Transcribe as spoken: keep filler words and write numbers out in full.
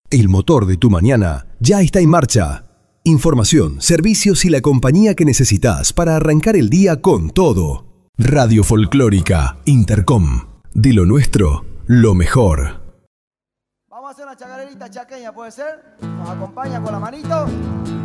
El motor de tu mañana ya está en marcha. Información, servicios y la compañía que necesitas para arrancar el día con todo. Radio Folclórica Intercom. De lo nuestro, lo mejor. Vamos a hacer una chacarerita chaqueña, ¿puede ser? Nos acompaña con la manito.